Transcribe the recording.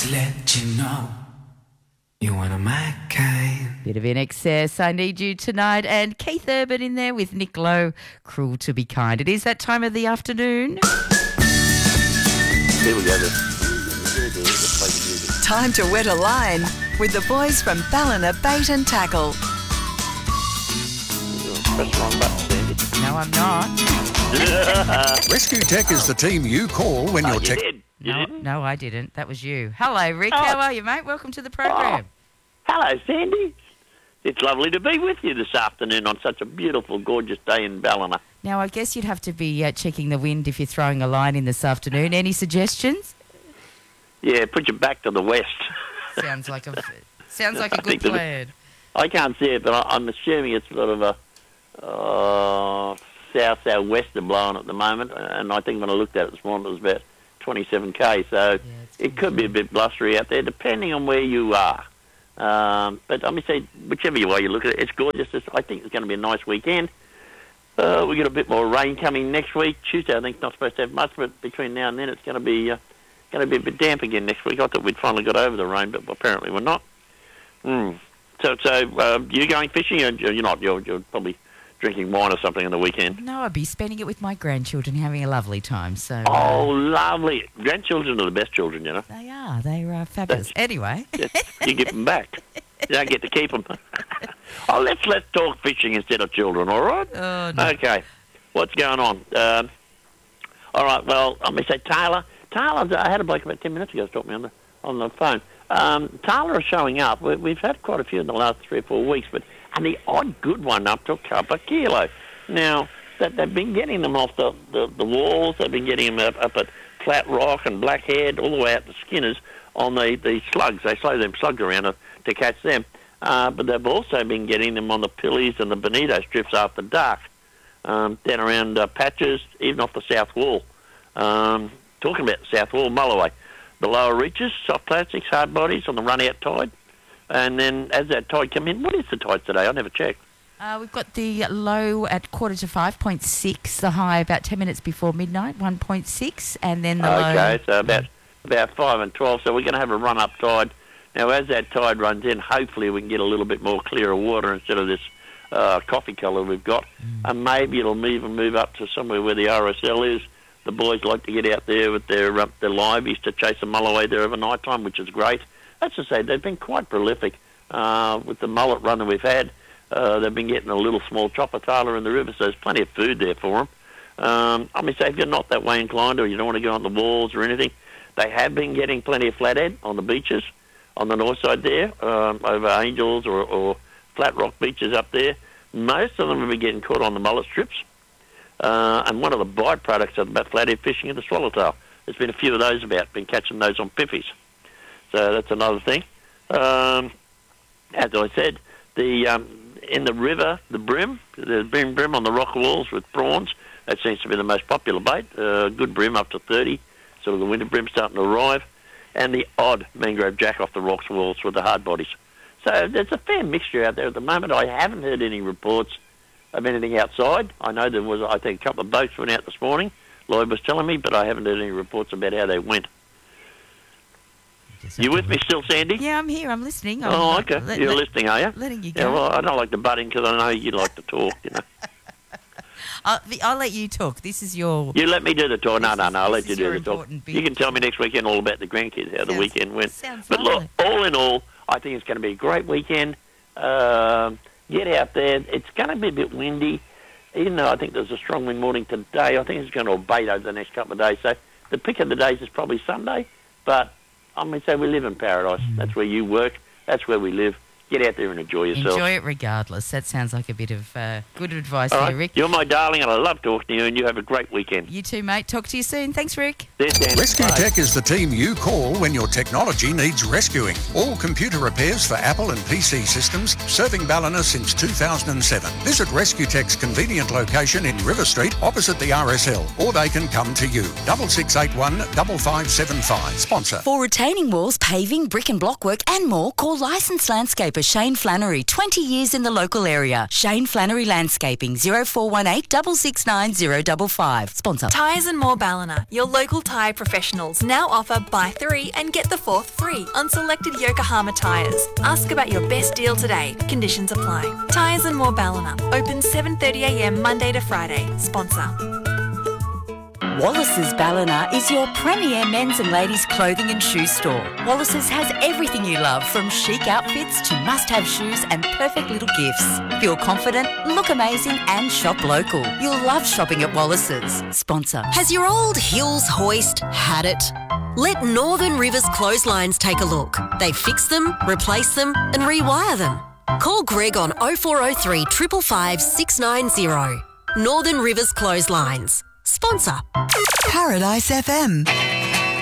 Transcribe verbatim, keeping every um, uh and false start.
to let you know you're one of my kind. Bit of In Excess, I Need You Tonight, and Keith Urban in there with Nick Lowe, Cruel to Be Kind. It is that time of the afternoon. Here we go. Time to wet a line with the boys from Ballina Bait and Tackle. Press the wrong button, Sandy. No, I'm not. Rescue Tech is the team you call when Oh, you're you tech. did. You No, didn't? no, I didn't. That was you. Hello, Rick. Oh. How are you, mate? Welcome to the program. Hello, Sandy. It's lovely to be with you this afternoon on such a beautiful, gorgeous day in Ballina. Now, I guess you'd have to be uh, checking the wind if you're throwing a line in this afternoon. Any suggestions? Yeah, put your back to the west. Sounds like a sounds like a I good think that- plan. I can't see it, but I, I'm assuming it's sort of a uh, south southwester blowing at the moment. And I think when I looked at it this morning, it was about twenty-seven k. So Yeah, it's it could be a bit blustery out there, depending on where you are. Um, but let me say, whichever way you look at it, it's gorgeous. It's, I think it's going to be a nice weekend. Uh, we got a bit more rain coming next week. Tuesday, I think, not supposed to have much, but between now and then, it's going to be uh, going to be a bit damp again next week. I thought we'd finally got over the rain, but apparently we're not. Mm. So, so uh, you going fishing? Or you're not. You're, you're probably drinking wine or something on the weekend. No, I'd be spending it with my grandchildren, having a lovely time. So uh, Oh, lovely! Grandchildren are the best children, you know. they are. They're uh, fabulous. Anyway, You give them back. You don't get to keep them. oh, let's let's talk fishing instead of children. All right? oh, no. Okay. What's going on? Um, all right. Well, I'm going to say Taylor. Taylor. I had a bloke about ten minutes ago talk to me on the on the phone. Um, Taylor is showing up. We, we've had quite a few in the last three or four weeks, but and the odd good one up to a couple of kilo. Now that they've been getting them off the, the, the walls. They've been getting them up, up at Flat Rock and Blackhead, all the way out to Skinners on the, the slugs. They slow them slugs around to, to catch them. Uh, but they've also been getting them on the Pillies and the Bonito strips after dark, um, down around uh, Patches, even off the south wall. Um, talking about the south wall, Mulloway. The lower reaches, soft plastics, hard bodies on the run-out tide. And then as that tide come in, what is the tide today? I never checked. Uh, we've got the low at quarter to five point six, the high about ten minutes before midnight, one point six, and then the low. Okay, so about about five and twelve. So we're going to have a run-up tide. Now, as that tide runs in, hopefully we can get a little bit more clearer water instead of this uh, coffee colour we've got. Mm. And maybe it'll even move up to somewhere where the R S L is. The boys like to get out there with their uh, their liveys to chase a mulloway there over night time, which is great. That's to say, they've been quite prolific uh, with the mullet run that we've had. Uh, they've been getting a little small chopper tailor in the river, so there's plenty of food there for them. Um, I mean, say if you're not that way inclined or you don't want to go on the walls or anything, they have been getting plenty of flathead on the beaches on the north side there, um, over Angels or, or Flat Rock beaches up there. Most of them have been getting caught on the mullet strips. Uh, and one of the byproducts of that flathead fishing is the swallowtail. There's been a few of those about, been catching those on piffies. So that's another thing. Um, as I said, the um, in the river, the brim, the brim brim on the rock walls with prawns, that seems to be the most popular bait. Uh, good brim up to thirty, sort of the winter brim starting to arrive, and the odd mangrove jack off the rocks walls with the hard bodies. So there's a fair mixture out there at the moment. I haven't heard any reports of anything outside. I know there was, I think, a couple of boats went out this morning, Lloyd was telling me, but I haven't heard any reports about how they went. You with me still, Sandy? Yeah, I'm here. I'm listening. I'm Oh, uh, okay. let- You're let- listening, are you? Letting you Yeah, go. well, I don't like to butt in because I know you like to talk, you know. I'll, I'll let you talk. This is your... You let me do the talk. No, This no, is- no, I'll let this you is do your the talk. important bit. You can tell me next weekend all about the grandkids, how the Sounds- weekend went. sounds But look, lovely. all in all, I think it's going to be a great weekend. Um get out there. It's going to be a bit windy, even though I think there's a strong wind morning today. I think it's going to abate over the next couple of days. So the pick of the days is probably Sunday, but I mean, say we live in paradise. Mm. That's where you work. That's where we live. Get out there and enjoy yourself. Enjoy it regardless. That sounds like a bit of uh, good advice All there, right. Rick. You're my darling, and I love talking to you, and you have a great weekend. You too, mate. Talk to you soon. Thanks, Rick. There's Dan. Rescue Bye. Tech is the team you call when your technology needs rescuing. All computer repairs for Apple and P C systems, serving Ballina since two thousand seven. Visit Rescue Tech's convenient location in River Street, opposite the R S L, or they can come to you. Double six eight one five five seven five. Sponsor. For retaining walls, paving, brick and block work and more, call licensed landscapers landscaper Shane Flannery, twenty years in the local area. Shane Flannery Landscaping, zero four one eight, six six nine, zero five five. Sponsor. Tyres and More Ballina, your local tyre professionals, now offer buy three and get the fourth free on selected Yokohama tyres. Ask about your best deal today. Conditions apply. Tyres and More Ballina, open seven thirty a m Monday to Friday. Sponsor. Wallace's Ballina is your premier men's and ladies' clothing and shoe store. Wallace's has everything you love, from chic outfits to must-have shoes and perfect little gifts. Feel confident, look amazing and shop local. You'll love shopping at Wallace's. Sponsor. Has your old Hills hoist had it? Let Northern Rivers Clotheslines take a look. They fix them, replace them and rewire them. Call Greg on oh four oh three, five five five, six nine zero. Northern Rivers Clotheslines. Sponsor. Paradise F M.